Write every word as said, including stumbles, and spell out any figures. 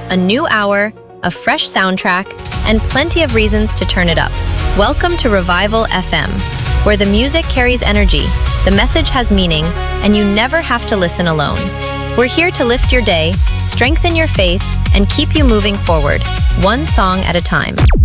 a new hour, a fresh soundtrack, and plenty of reasons to turn it up. Welcome to Revival F M, where the music carries energy, the message has meaning, and you never have to listen alone. We're here to lift your day, strengthen your faith, and keep you moving forward, one song at a time.